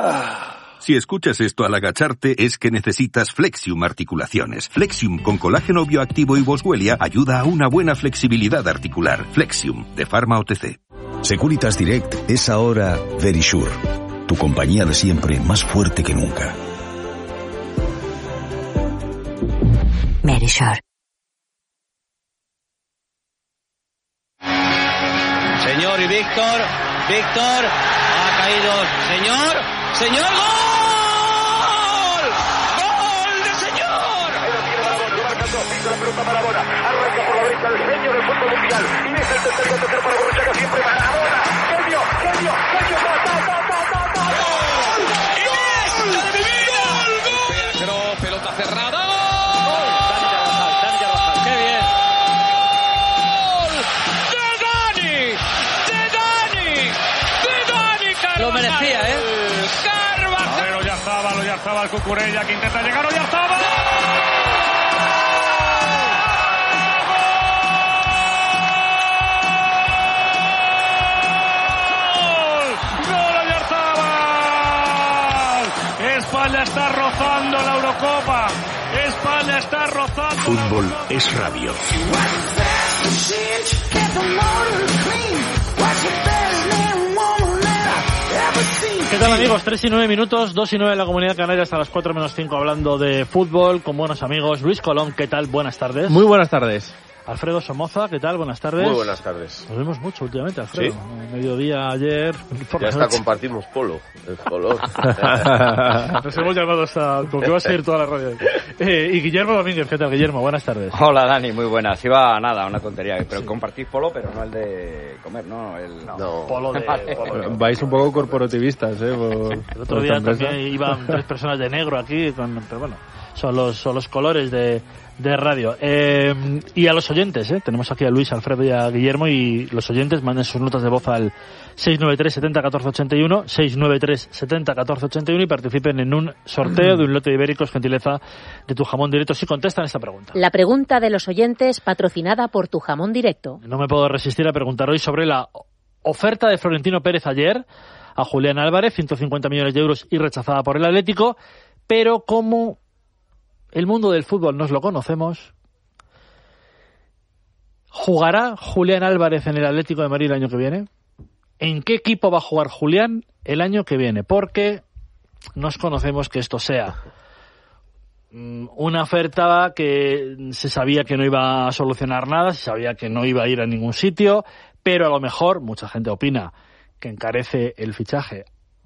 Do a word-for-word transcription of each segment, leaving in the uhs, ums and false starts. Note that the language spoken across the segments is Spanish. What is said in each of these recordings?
Si escuchas esto al agacharte, es que necesitas Flexium Articulaciones. Flexium con colágeno bioactivo y Boswellia ayuda a una buena flexibilidad articular. Flexium, de Pharma O T C. Securitas Direct es ahora Verisure, tu compañía de siempre más fuerte que nunca. Verisure. Señor y Víctor, Víctor, ha caído, señor, señor, ¡gol! ¡Gol de señor! Ahí lo tiene Maradona, lo marca dos, Víctor, la pelota Maradona, arranca por la derecha el genio del fútbol mundial, y es el tercer gol tercer para Borruchaga, siempre Maradona, genio, genio, genio, ta, ta, ta, ta, ta, ta, ¡gol! ¡Iniesta de mi vida! Pero pelota cerrada. Lo merecía, ¿eh? Carvajal. Pero ya estaba, lo ya estaba el Cucurella que intenta llegar, ya estaba. ¡Gol! ¡Gol, Oyarzabal! España está rozando la Eurocopa. España está rozando. Fútbol es radio. ¿Qué tal, amigos? tres y nueve minutos, dos y nueve en la Comunidad Canaria, hasta las cuatro menos cinco hablando de fútbol con buenos amigos. Luis Colón, ¿qué tal? Buenas tardes. Muy buenas tardes. Alfredo Somoza, ¿qué tal? Buenas tardes. Muy buenas tardes. Nos vemos mucho últimamente, Alfredo. ¿Sí? Mediodía ayer. Por ya la hasta noche. compartimos polo, el color. Nos hemos llamado hasta... Porque va a seguir toda la radio. Eh, y Guillermo Domínguez, ¿qué tal, Guillermo? Buenas tardes. Hola, Dani, muy buenas. Iba nada, una tontería. Pero sí. Compartís polo, pero no el de comer, ¿no? El no. no. Polo de... Polo de... Vais un poco corporativistas, ¿eh? Por, el otro día también iban tres personas de negro aquí, con, pero bueno, son los, son los colores de... de radio. Eh, y a los oyentes, ¿eh? Tenemos aquí a Luis, Alfredo y a Guillermo, y los oyentes manden sus notas de voz al seis nueve tres setenta catorce ochenta y uno, seis nueve tres setenta catorce ochenta y uno y participen en un sorteo de un lote de ibéricos, gentileza de Tu Jamón Directo, si contestan esta pregunta. La pregunta de los oyentes, patrocinada por Tu Jamón Directo. No me puedo resistir a preguntar hoy sobre la oferta de Florentino Pérez ayer a Julián Álvarez, ciento cincuenta millones de euros y rechazada por el Atlético, pero como el mundo del fútbol nos lo conocemos, ¿jugará Julián Álvarez en el Atlético de Madrid el año que viene? ¿En qué equipo va a jugar Julián el año que viene? Porque nos conocemos que esto sea una oferta que se sabía que no iba a solucionar nada, se sabía que no iba a ir a ningún sitio, pero a lo mejor mucha gente opina que encarece el fichaje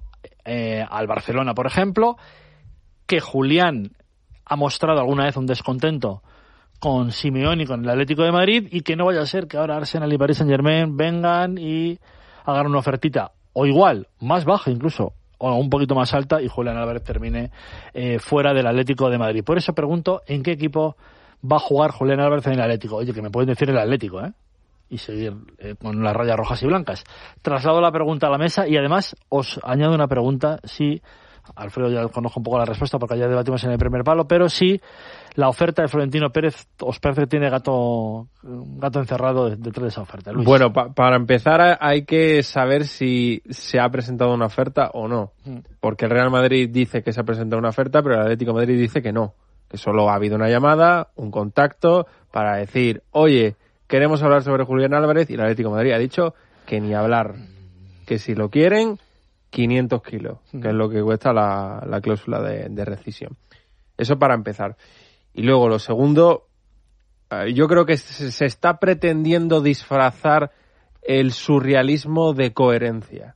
eh, al Barcelona, por ejemplo, que Julián ha mostrado alguna vez un descontento con Simeone y con el Atlético de Madrid, y que no vaya a ser que ahora Arsenal y Paris Saint-Germain vengan y hagan una ofertita, o igual, más baja incluso, o un poquito más alta, y Julián Álvarez termine eh, fuera del Atlético de Madrid. Por eso pregunto, ¿en qué equipo va a jugar Julián Álvarez en el Atlético? Oye, que me pueden decir el Atlético, ¿eh? Y seguir eh, con las rayas rojas y blancas. Traslado la pregunta a la mesa, y además os añado una pregunta, si... Alfredo ya conozco un poco la respuesta porque ya debatimos en el primer palo, pero sí, la oferta de Florentino Pérez, ¿os parece que tiene gato gato encerrado detrás de esa oferta? Luis. Bueno, pa- para empezar hay que saber si se ha presentado una oferta o no, porque el Real Madrid dice que se ha presentado una oferta, pero el Atlético de Madrid dice que no, que solo ha habido una llamada, un contacto para decir, oye, queremos hablar sobre Julián Álvarez, y el Atlético de Madrid ha dicho que ni hablar, que si lo quieren, quinientos kilos, que es lo que cuesta la, la cláusula de, de rescisión. Eso para empezar. Y luego, lo segundo, eh, yo creo que se, se está pretendiendo disfrazar el surrealismo de coherencia.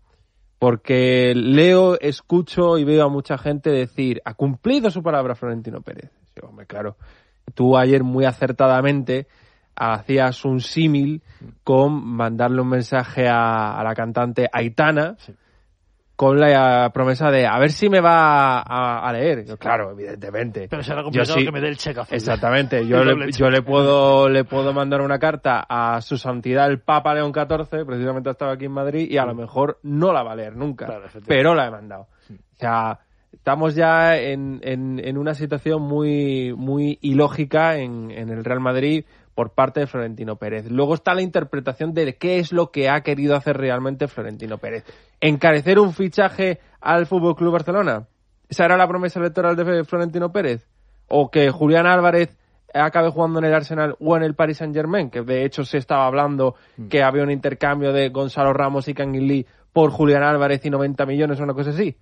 Porque leo, escucho y veo a mucha gente decir, ¿ha cumplido su palabra Florentino Pérez? Sí, hombre, claro. Tú ayer muy acertadamente hacías un símil con mandarle un mensaje a, a la cantante Aitana, sí, con la promesa de a ver si me va a, a leer. Yo, claro, evidentemente. Pero será complicado sí, que me dé el cheque azul. Exactamente. Yo, le, yo le puedo le puedo mandar una carta a su santidad el Papa León catorce, precisamente estaba aquí en Madrid, y a lo mejor no la va a leer nunca. Claro, pero la he mandado. Sí. O sea, estamos ya en, en, en una situación muy, muy ilógica en, en el Real Madrid por parte de Florentino Pérez. Luego está la interpretación de qué es lo que ha querido hacer realmente Florentino Pérez. Encarecer un fichaje al F C Barcelona? ¿Esa era la promesa electoral de Florentino Pérez? ¿O que Julián Álvarez acabe jugando en el Arsenal o en el Paris Saint-Germain? Que de hecho se estaba hablando mm. que había un intercambio de Gonzalo Ramos y Kangin Lee por Julián Álvarez y noventa millones o una cosa así.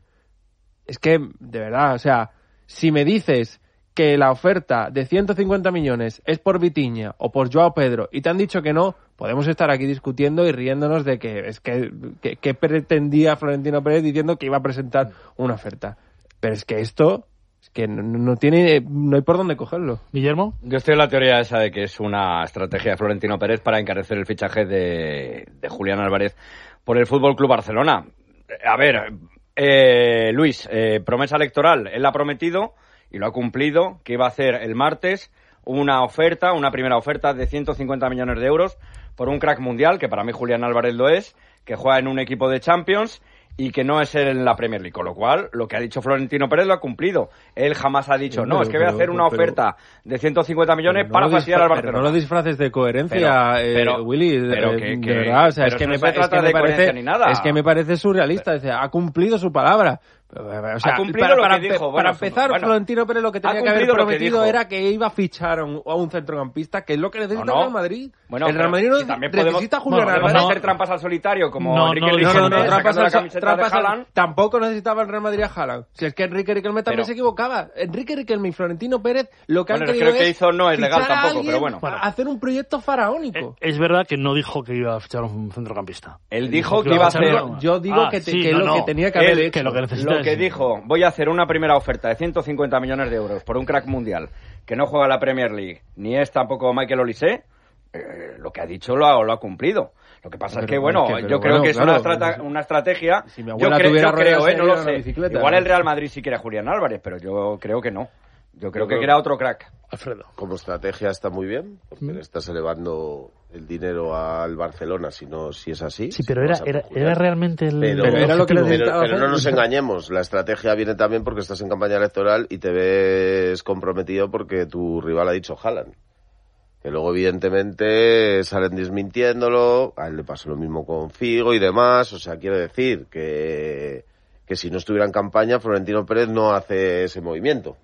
Es que, de verdad, o sea, si me dices que la oferta de ciento cincuenta millones es por Vitinha o por Joao Pedro y te han dicho que no, podemos estar aquí discutiendo y riéndonos de que es que, que, que pretendía Florentino Pérez diciendo que iba a presentar una oferta. Pero es que esto es que no, no tiene no hay por dónde cogerlo. Guillermo, yo estoy en la teoría esa de que es una estrategia de Florentino Pérez para encarecer el fichaje de, de Julián Álvarez por el F C Barcelona. A ver, eh, Luis, eh, promesa electoral, él ha prometido y lo ha cumplido, que iba a hacer el martes una oferta, una primera oferta de ciento cincuenta millones de euros por un crack mundial, que para mí Julián Álvarez lo es, que juega en un equipo de Champions y que no es en la Premier League, con lo cual lo que ha dicho Florentino Pérez lo ha cumplido. Él jamás ha dicho, no, no es que voy a hacer una pero, oferta de ciento cincuenta millones no para fastidiar al Barcelona. No lo disfraces de coherencia, pero, pero, eh, Willy, pero de, que, de que, verdad, o sea, es que, no me, se es que me parece, ni nada. es que me parece surrealista, o sea, ha cumplido su palabra. O sea, ha cumplido para, lo para, que dijo. Para bueno, empezar, bueno, Florentino Pérez lo que tenía que haber prometido que era que iba a fichar a un, a un centrocampista, que es lo que necesita no, no. el Real Madrid. Bueno, el Real Madrid no también necesita podemos, Julián bueno, Álvarez. No hacer trampas al solitario como no, Enrique no, Riquelme no, no, no, trampas la camiseta trampas de Haaland. Tampoco necesitaba el Real Madrid a Haaland. Si es que Enrique Riquelme también pero, se equivocaba. Enrique Riquelme y Florentino Pérez lo que bueno, han querido creo que hizo no es legal tampoco, pero bueno. hacer un proyecto faraónico. Es verdad que no dijo que iba a fichar un centrocampista. Él dijo que iba a hacer... Yo digo que es lo que tenía que haber hecho. Lo que dijo, voy a hacer una primera oferta de ciento cincuenta millones de euros por un crack mundial que no juega la Premier League, ni es tampoco Michael Olise, eh, lo que ha dicho lo ha, lo ha cumplido. Lo que pasa pero, es que, bueno, es que, yo creo bueno, que es claro, una, estrata, una estrategia... Si mi yo, cre yo creo, eh, no lo sé. Igual ¿no? el Real Madrid sí quiere a Julián Álvarez, pero yo creo que no. Yo creo yo que quiera otro crack. Alfredo. Como estrategia está muy bien, porque ¿Mm? le estás elevando el dinero al Barcelona, si no, si es así. Sí, pero era, era, era realmente el... Pero, pero era lo que necesitaba pero, pero no nos engañemos, la estrategia viene también porque estás en campaña electoral y te ves comprometido porque tu rival ha dicho Haaland. Que luego, evidentemente, salen desmintiéndolo, a él le pasa lo mismo con Figo y demás, o sea, quiero decir que, que si no estuviera en campaña, Florentino Pérez no hace ese movimiento.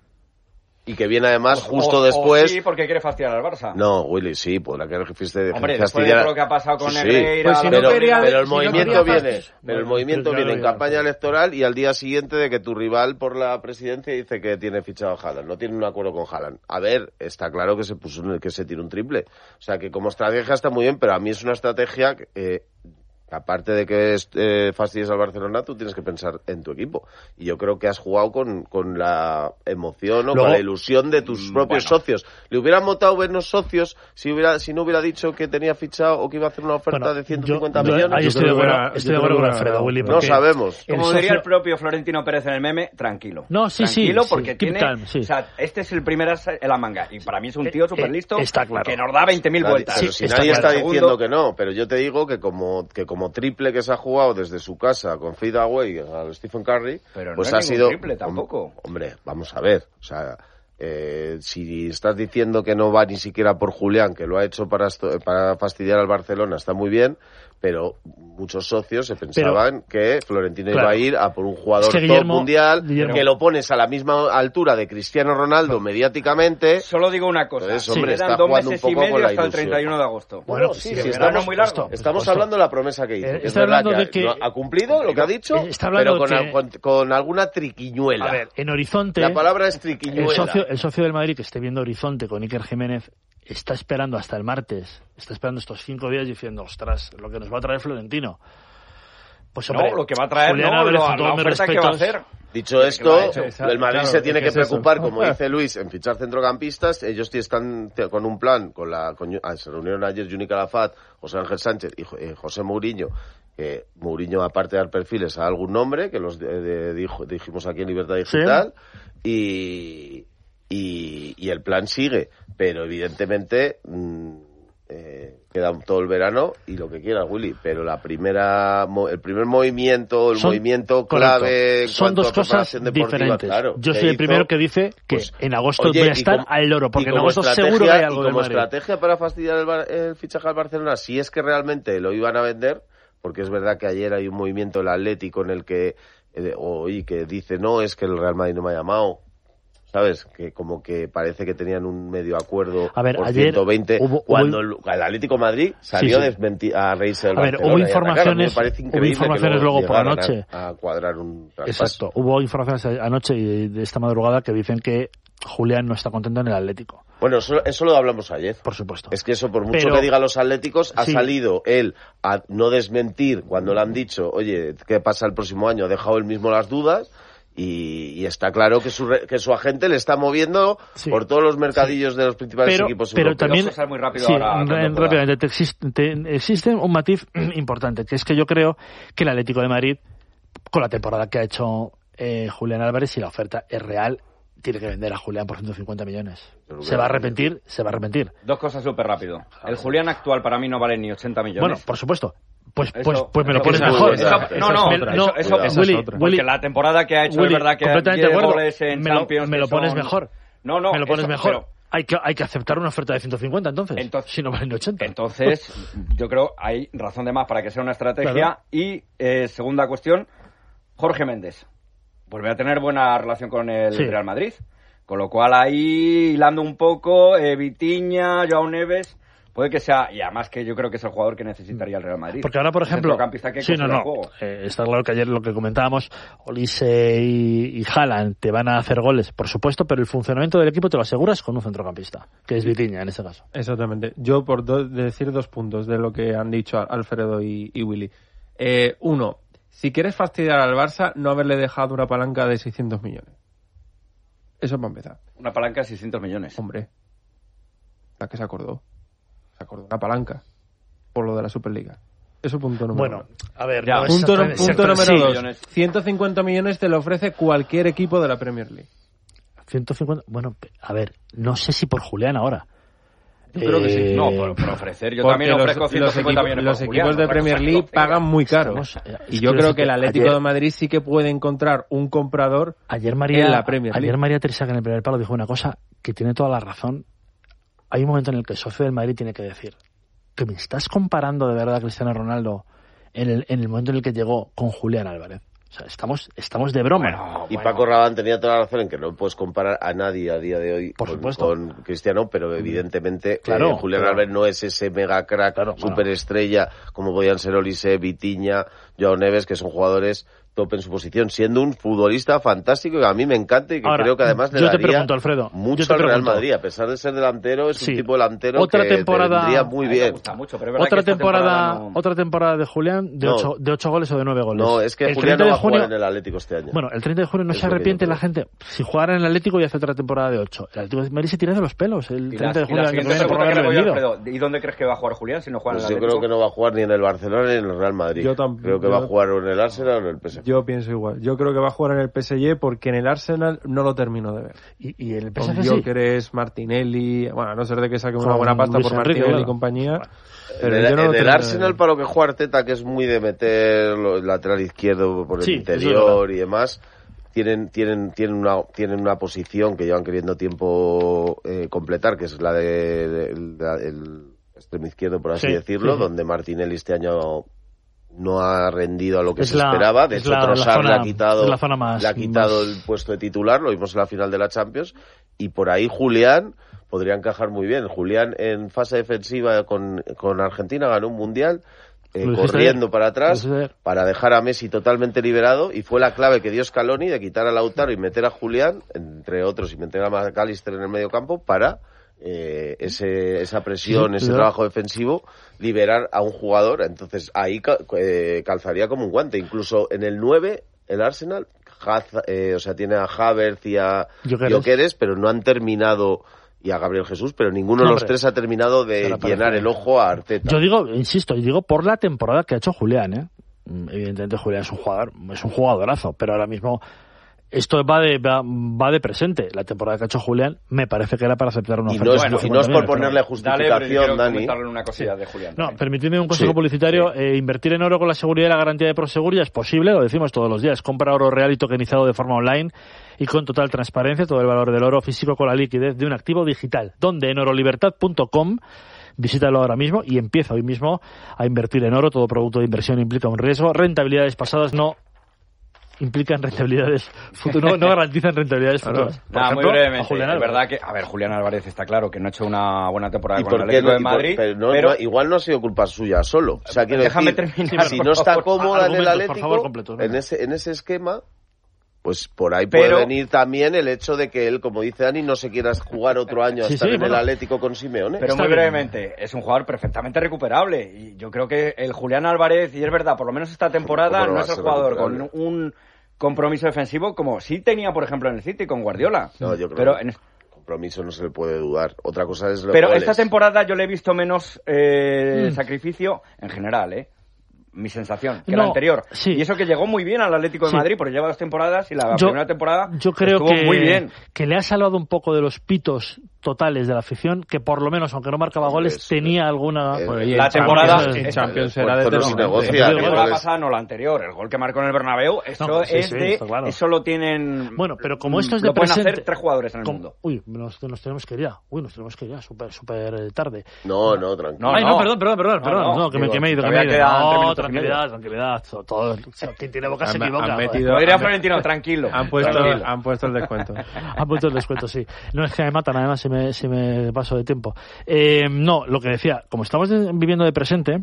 Y que viene además o, justo o, después... O sí, porque quiere fastidiar al Barça. No, Willy, sí, podrá querer fastidiar... Hombre, después de lo que ha pasado con sí, Negreira... Pues si pero, no quería, pero el si movimiento no viene, pero bueno, el movimiento viene en campaña electoral y al día siguiente de que tu rival por la presidencia dice que tiene fichado a Haaland. No tiene un acuerdo con Haaland. A ver, está claro que se puso que se tiró un triple. O sea, que como estrategia está muy bien, pero a mí es una estrategia... Eh, aparte de que eh, fastidies al Barcelona, tú tienes que pensar en tu equipo. Y yo creo que has jugado con, con la emoción o Luego, con la ilusión de tus propios bueno. socios. Le hubieran votado menos socios si hubiera si no hubiera dicho que tenía fichado o que iba a hacer una oferta bueno, de ciento cincuenta yo, yo Ahí millones. estoy de acuerdo, estoy de acuerdo con Alfredo, Willy. No sabemos. Como socio... diría el propio Florentino Pérez en el meme, tranquilo. No, sí, tranquilo sí. porque sí, tiene... time, sí. O sea, este es el primer as en la manga. Y para mí es un tío súper listo eh, está claro. que nos da veinte mil vueltas. Pero sí, si está nadie claro. está diciendo que no, pero yo te digo que como, que como triple que se ha jugado desde su casa con Fade Away al Stephen Curry, pero pues no ha sido triple tampoco. Hombre, vamos a ver, o sea, eh, si estás diciendo que no va ni siquiera por Julián, que lo ha hecho para para fastidiar al Barcelona, está muy bien, pero muchos socios se pensaban pero, que Florentino claro. iba a ir a por un jugador es que Guillermo, top mundial, Guillermo. que lo pones a la misma altura de Cristiano Ronaldo no. mediáticamente. Solo digo una cosa, entonces, hombre, sí. está dos jugando meses un poco y medio con la hasta ilusión. el treinta y uno de agosto. Bueno, bueno sí, sí, sí estamos muy largo. Esto, estamos hablando de la promesa que hizo. Eh, es verdad que, de que no, ha cumplido lo que ha dicho, pero con, que... con, con alguna triquiñuela. A ver, en Horizonte... La palabra es triquiñuela. El socio, el socio del Madrid que esté viendo Horizonte con Iker Jiménez está esperando hasta el martes, está esperando estos cinco días diciendo, ostras, lo que nos va a traer Florentino. Pues hombre, no, lo que va a traer, Julián no, Álvarez, lo, con todos la oferta que va a hacer. Dicho esto, el Madrid claro, se tiene es que, que preocupar, eso. como dice Luis, en fichar centrocampistas. Ellos están con un plan, con la con, ah, se reunieron ayer Juni Calafat, José Ángel Sánchez y eh, José Mourinho, que Mourinho, aparte de dar perfiles, a algún nombre, que los de, de, dijo, dijimos aquí en Libertad Digital, ¿sí? y, y, y el plan sigue, pero evidentemente... Mmm, Eh, queda todo el verano y lo que quiera Willy, pero la primera el primer movimiento, el son, movimiento clave en son dos cosas diferentes. Claro, yo soy el hizo, primero que dice que pues, en agosto oye, voy a estar como, al loro, porque en agosto seguro que hay algo y del como Madrid. estrategia para fastidiar el, el fichaje al Barcelona, si es que realmente lo iban a vender, porque es verdad que ayer hay un movimiento del Atlético en el que eh, o, y que dice, no, es que el Real Madrid no me ha llamado. ¿Sabes? Que como que parece que tenían un medio acuerdo a ver, por ayer ciento veinte hubo, cuando hubo... el, el Atlético de Madrid salió sí, sí. a, desmentir, a reírse del a ver, Barcelona. hubo informaciones, hubo informaciones luego por la noche. A, a cuadrar un traspaso. Exacto. Hubo informaciones anoche y de esta madrugada que dicen que Julián no está contento en el Atlético. Bueno, eso, eso lo hablamos ayer. Por supuesto. Es que eso, por mucho Pero, que digan los atléticos, ha sí. salido él a no desmentir cuando le han dicho, oye, ¿qué pasa el próximo año? Ha dejado él mismo las dudas. Y, y está claro que su, que su agente le está moviendo sí. por todos los mercadillos sí. de los principales pero, equipos pero europeos. También, Pero muy rápido sí, ahora, rápidamente, te existe, te, existe un matiz importante, que es que yo creo que el Atlético de Madrid, con la temporada que ha hecho eh, Julián Álvarez, si la oferta es real, tiene que vender a Julián por ciento cincuenta millones. Se va a arrepentir, se va a arrepentir. Dos cosas súper rápido. El Julián actual para mí no vale ni ochenta millones. Bueno, por supuesto. Pues, eso, pues, pues me lo pones eso, mejor. Eso, no, no, eso, no, eso, eso, eso Willy, es Willy, porque la temporada que ha hecho Willy, es verdad que completamente diez de acuerdo. goles en me lo, Champions. Me lo pones son... mejor. No, no, me lo pones eso, mejor. Pero... Hay que, hay que aceptar una oferta de ciento cincuenta entonces, entonces si no valen ochenta. Entonces, yo creo hay razón de más para que sea una estrategia. Claro. Y eh, segunda cuestión, Jorge Méndez vuelve a tener buena relación con el sí. Real Madrid. Con lo cual ahí, hilando un poco, eh, Vitinha, Joao Neves, puede que sea, y además que yo creo que es el jugador que necesitaría el Real Madrid. Porque ahora, por ejemplo, que sí, no, no, eh, está claro que ayer lo que comentábamos, Olise y, y Haaland te van a hacer goles, por supuesto, pero el funcionamiento del equipo te lo aseguras con un centrocampista, que es Vitinha en este caso. Exactamente. Yo, por do- decir dos puntos de lo que han dicho Alfredo y, y Willy. Eh, uno, si quieres fastidiar al Barça, no haberle dejado una palanca de seiscientos millones. Eso para empezar. Una palanca de seiscientos millones. Hombre, la que se acordó. Se acordó una palanca por lo de la Superliga. Eso punto número bueno, uno. Bueno, a ver, ya, no punto, no, punto número sí, dos. Millones. ciento cincuenta millones te lo ofrece cualquier equipo de la Premier League. ciento cincuenta, bueno, a ver, no sé si por Julián ahora. Yo creo que sí. No, por, por ofrecer. Yo también los, ofrezco ciento cincuenta los millones Los por equipos Julián, de Premier League pagan muy caro. Estamos, y yo creo que el Atlético ayer, de Madrid sí que puede encontrar un comprador ayer María, en la Premier League. Ayer María Teresa, que en el primer palo dijo una cosa que tiene toda la razón. Hay un momento en el que el socio del Madrid tiene que decir que me estás comparando de verdad a Cristiano Ronaldo en el, en el momento en el que llegó con Julián Álvarez. O sea, estamos, estamos de broma. Bueno, y bueno. Paco Rabanne tenía toda la razón en que no puedes comparar a nadie a día de hoy Por con, supuesto. con Cristiano, pero evidentemente claro, eh, Julián claro. Álvarez no es ese mega crack, claro, superestrella bueno. como podían ser Olise, Vitinha, Joao Neves, que son jugadores top en su posición, siendo un futbolista fantástico que a mí me encanta y que Ahora, creo que además le yo te daría pregunto, Alfredo, mucho yo te al Real pregunto. Madrid, a pesar de ser delantero, es sí. un tipo delantero otra que temporada, vendría muy bien. Me gusta mucho, pero es verdad otra que esta temporada, temporada no... otra temporada de Julián de No. ocho, de ocho goles o de nueve goles. No, es que el Julián treinta no va de a junio, jugar en el Atlético este año. Bueno, el treinta de junio no Es se lo que arrepiente yo la creo. gente. Si jugara en el Atlético y hace otra temporada de ocho. El Atlético de Madrid se tira de los pelos. El Y treinta la, de junio y la del año que siguiente viene por pregunta que le haberlo voy a vendido. Alfredo, ¿y dónde crees que va a jugar Julián si no juega Pues en el yo creo Atlético? que no va a jugar ni en el Barcelona ni en el Real Madrid. Yo tampoco. Creo que yo... va a jugar o en el Arsenal o en el P S G. Yo pienso igual. Yo creo que va a jugar en el P S G porque en el Arsenal no lo termino de ver. Y, y el P S Con G sí. Gyökeres, Martinelli, bueno, a no ser de que saque una Con buena pasta Luis por Enrique, Martinelli claro. y compañía. Bueno. Pero en yo el, no en lo el termino de Arsenal, ver. para lo que juega Arteta, que es muy de meter lo- el lateral izquierdo por el Sí, eso es verdad. interior y demás, tienen tienen tienen una tienen una posición que llevan queriendo tiempo eh, completar, que es la de, de- la- el extremo izquierdo, por así Sí, decirlo, sí, sí. donde Martinelli este año no ha rendido a lo que Es se la- esperaba. De es hecho, la- la Trossard zona- le ha quitado, es la zona más- le ha quitado más- el puesto de titular, lo vimos en la final de la Champions, y por ahí Julián podría encajar muy bien. Julián en fase defensiva con, con Argentina ganó un mundial eh, Lo dijiste corriendo ayer. para Lo atrás dijiste ayer. para dejar a Messi totalmente liberado, y fue la clave que dio Scaloni de quitar a Lautaro y meter a Julián, entre otros, y meter a McAllister en el medio campo para eh, ese, esa presión, Sí, ese claro. trabajo defensivo, liberar a un jugador. Entonces ahí ca- eh, calzaría como un guante. Incluso en el nueve, el Arsenal, Haz- eh, o sea, tiene a Havertz y a Gyökeres. Gyökeres, pero no han terminado, y a Gabriel Jesús, pero ninguno de No, los hombre. tres ha terminado de Ahora parece- llenar el ojo a Arteta. Yo digo, insisto, y digo por la temporada que ha hecho Julián, ¿eh? Evidentemente Julián es un jugador, es un jugadorazo, pero ahora mismo esto va de va, va de presente. La temporada que ha hecho Julián me parece que era para aceptar una Y oferta. no es, de y no es cincuenta por millones, ponerle pero- justificación, Dale, pero yo quiero Dani. comentarle una cosilla de Julián. No, también. permitidme un consejo Sí, publicitario. Eh, invertir en oro con la seguridad y la garantía de Prosegur ya es posible, lo decimos todos los días. Compra oro real y tokenizado de forma online y con total transparencia todo el valor del oro físico con la liquidez de un activo digital. Donde en orolibertad punto com, visítalo ahora mismo y empieza hoy mismo a invertir en oro. Todo producto de inversión implica un riesgo. Rentabilidades pasadas no implican rentabilidades futuras, no, no garantizan rentabilidades futuras. Por Nah, ejemplo, muy brevemente, Julián es Álvarez. verdad que, a ver, Julián Álvarez está claro que no ha hecho una buena temporada ¿Y con el por qué Atlético no? de Y por- Madrid, pero no- pero no- igual no ha sido culpa suya solo. O sea, quiero déjame decir, terminar, si por no está favor. cómoda en el Argumentos, por Atlético, favor, completos, venga. en ese, en ese esquema, pues por ahí Pero- puede venir también el hecho de que él, como dice Dani, no se quiera jugar otro año a Sí, estar sí, en bueno. el Atlético con Simeone. Pero Está muy bien. brevemente, es un jugador perfectamente recuperable. Y yo creo que el Julián Álvarez, y es verdad, por lo menos esta temporada, ¿Cómo no no va es a el ser jugador con recuperable? un compromiso defensivo como sí tenía, por ejemplo, en el City con Guardiola. No, yo creo pero que en- compromiso no se le puede dudar. Otra cosa es los pero goles. esta temporada yo le he visto menos eh, Mm. sacrificio en general, ¿eh? Mi sensación, que No, la anterior. sí. Y eso que llegó muy bien al Atlético de Sí. Madrid, porque lleva dos temporadas y la Yo- primera temporada Yo creo estuvo que, muy bien. que le ha salvado un poco de los pitos totales de la afición, que por lo menos, aunque no marcaba goles, Es- tenía alguna... eh, Pues, y la en temporada- Champions, en Champions el era esfuerzo no se determinante. negocia. La Claro, temporada es- pasada, no la anterior. El gol que marcó en el Bernabéu, eso No, sí, es sí, de... está claro. Eso lo tienen... Bueno, pero como esto es de lo pueden presente... hacer tres jugadores en el como- mundo. Uy, nos, nos tenemos que ir ya. Uy, nos tenemos que ir ya, súper súper eh, tarde. No, no, tranquilo. No, Ay, no, perdón, perdón, perdón, No, perdón. no, No, que, me, digo, que me he ido, que me he todavía ido. quedan tres No, minutos y tranquilidad, medio. tranquilidad. Todo, todo- o sea, quien tiene boca se Han- equivoca. han joder. metido- Lo diría han- Florentino, tranquilo. Han puesto, tranquilo. han puesto el descuento. Ha puesto el descuento, sí. No es que me matan, además, si me, si me paso de tiempo. Eh, no, lo que decía, como estamos de- viviendo de presente,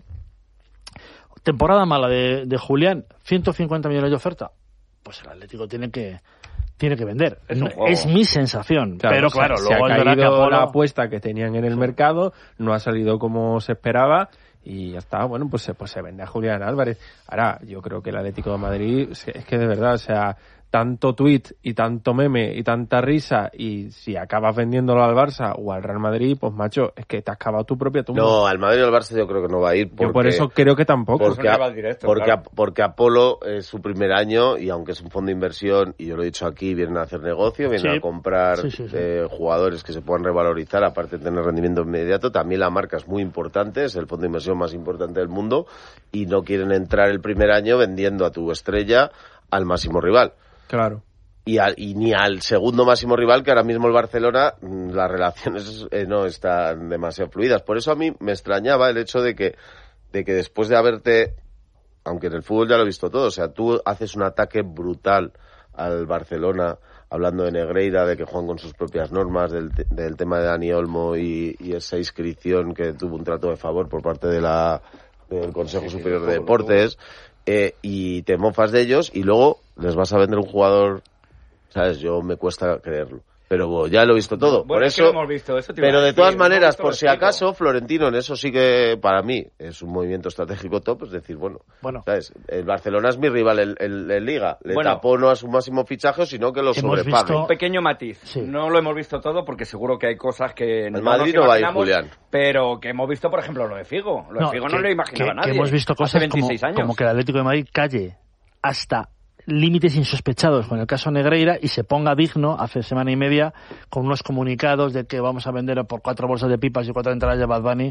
temporada mala de, de Julián, ciento cincuenta millones de oferta, pues el Atlético tiene que tiene que vender. Es un No, juego. es mi sensación. Claro, pero o sea, claro, se luego ha es verdad que caído Apolo- la apuesta que tenían en el mercado, no ha salido como se esperaba y ya está. Bueno, pues se, pues se vende a Julián Álvarez. Ahora, yo creo que el Atlético de Madrid es que, es que de verdad, o sea, tanto tuit y tanto meme y tanta risa, y si acabas vendiéndolo al Barça o al Real Madrid, pues macho, es que te has cavado tu propia tumba. No, al Madrid y al Barça yo creo que no va a ir. Porque, Yo por eso creo que tampoco. Porque, Es un a- rival directo, porque, claro. a- porque Apolo es su primer año y aunque es un fondo de inversión, y yo lo he dicho aquí, vienen a hacer negocio, vienen Sí. a comprar Sí, sí, sí. eh, jugadores que se puedan revalorizar, aparte de tener rendimiento inmediato. También la marca es muy importante, es el fondo de inversión más importante del mundo y no quieren entrar el primer año vendiendo a tu estrella al máximo rival. Claro. Y, al- y ni al segundo máximo rival, que ahora mismo el Barcelona, mm, las relaciones eh, no están demasiado fluidas. Por eso a mí me extrañaba el hecho de que, de que después de haberte, aunque en el fútbol ya lo he visto todo, o sea, tú haces un ataque brutal al Barcelona, hablando de Negreira, de que juegan con sus propias normas, del, te- del tema de Dani Olmo y, y esa inscripción que tuvo un trato de favor por parte de la, del Consejo Superior de Deportes, eh, y te mofas de ellos y luego les vas a vender un jugador. ¿Sabes? Yo me cuesta creerlo. Pero ya lo he visto todo. Bueno, por es que eso, lo hemos visto, eso te iba pero a de decir, todas lo hemos maneras, visto, por lo si explico. acaso, Florentino, en eso sí que para mí es un movimiento estratégico top, es decir, bueno, Bueno. ¿sabes? El Barcelona es mi rival en, en- en Liga. Le Bueno. tapó no a su máximo fichaje, sino que lo Hemos sobrepague. visto- Un pequeño matiz. Sí. No lo hemos visto todo porque seguro que hay cosas que no Madrid nos no va a ir, imaginamos, Julián. pero que hemos visto, por ejemplo, lo de Figo. Lo de Figo no que- lo imaginaba que- nadie. que hemos visto Hace cosas como, veintiséis años. como que el Atlético de Madrid calle hasta límites insospechados con el caso Negreira y se ponga digno hace semana y media con unos comunicados de que vamos a vender por cuatro bolsas de pipas y cuatro entradas de Bad Bunny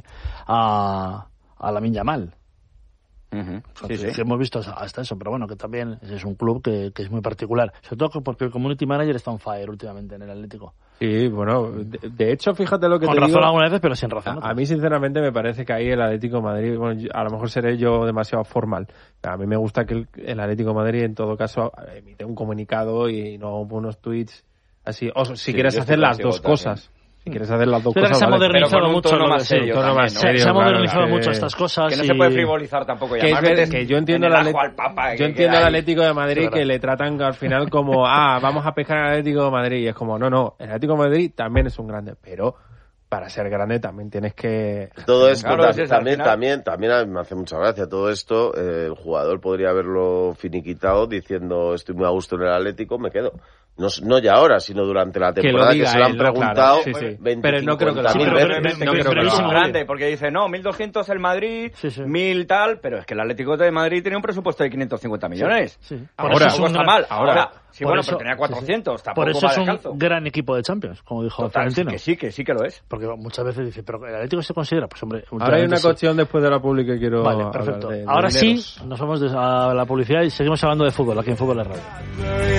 a, a Lamine Yamal. Ujú. Entonces, Sí, sí. que hemos visto hasta eso, pero bueno, que también es un club que, que es muy particular. Sobre todo porque el community manager está on fire últimamente en el Atlético. Sí, bueno, de, de hecho, fíjate lo que Con te razón digo. algunas veces, pero sin razón. A, a mí, sinceramente, me parece que ahí el Atlético de Madrid, bueno, yo- a lo mejor seré yo demasiado formal. A mí me gusta que el, el Atlético de Madrid, en todo caso, emite un comunicado y no unos tweets así. O si Sí, quieres yo hacer estoy las contigo dos también. cosas. Si quieres hacer las dos Es verdad que cosas, se ha vale. modernizado Pero con un mucho tono lo más de- serio tono también, más ¿no? serio, se ha claro, modernizado que- mucho estas cosas. Que no y- se puede frivolizar tampoco. Y Que es además ver- metes que yo entiendo en el el Atlet- ajo al Papa, yo que entiendo queda al ahí. Atlético de Madrid Sí, que verdad. le tratan al final como ah vamos a pescar al Atlético de Madrid y es como no no el Atlético de Madrid también es un grande, pero para ser grande también tienes que Todo esto Claro, ta- es eso, también, al final. también, también a mí me hace mucha gracia. Todo esto, eh, el jugador podría haberlo finiquitado diciendo estoy muy a gusto en el Atlético, me quedo. No, no ya ahora, sino durante la Que lo temporada que, diga se lo han él, ¿no? Claro, preguntado sí, sí. veinticinco, Pero no creo que lo cuarenta mil haga. Sí, pero- veces. pero- no creo que pero lo es haga. un grande, porque dice, no, mil doscientos el Madrid, Sí, sí. mil tal, pero es que el Atlético de Madrid tenía un presupuesto de quinientos cincuenta millones. Sí. Por Ahora, eso es Tampoco un está gran- mal. ahora, Ahora, sí, por bueno, eso- pero tenía sí, sí. cuatrocientos, tampoco Por eso va es un descalzo. gran equipo de Champions, como dijo Total, Florentino. que sí, que sí que lo es. Porque muchas veces dice, pero el Atlético se considera, pues hombre, ahora hay últimamente una sí. cuestión después de la publi que quiero Vale, hablar perfecto. de- de Ahora dineros. sí, nos vamos de- a la publicidad y seguimos hablando de fútbol, aquí en Fútbol de Radio.